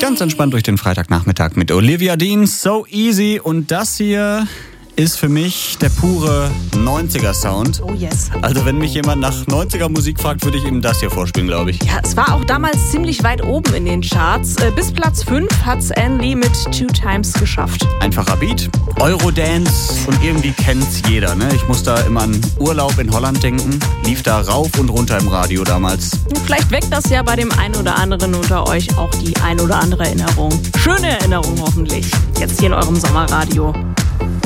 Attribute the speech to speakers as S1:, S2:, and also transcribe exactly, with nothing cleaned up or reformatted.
S1: Ganz entspannt durch den Freitagnachmittag mit Olivia Dean, So Easy. Und das hier ist für mich der pure neunziger-Sound.
S2: Oh yes.
S1: Also wenn mich jemand nach neunziger-Musik fragt, würde ich ihm das hier vorspielen, glaube ich.
S2: Ja, es war auch damals ziemlich weit oben in den Charts. Bis Platz fünf hat's Ann Lee mit Two Times geschafft.
S1: Einfacher Beat, Eurodance und irgendwie kennt's jeder, ne? Ich muss da immer an Urlaub in Holland denken. Lief da rauf und runter im Radio damals.
S2: Vielleicht weckt das ja bei dem einen oder anderen unter euch auch die ein oder andere Erinnerung. Schöne Erinnerung hoffentlich. Jetzt hier in eurem Sommerradio.